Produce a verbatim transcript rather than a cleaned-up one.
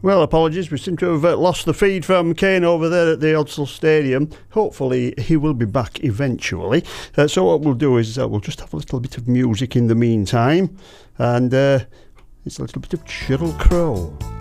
Well, apologies. We seem to have uh, lost the feed from Kane over there at the Edsall Stadium. Hopefully, he will be back eventually. Uh, so what we'll do is uh, we'll just have a little bit of music in the meantime. And uh, it's a little bit of Sheryl Crow.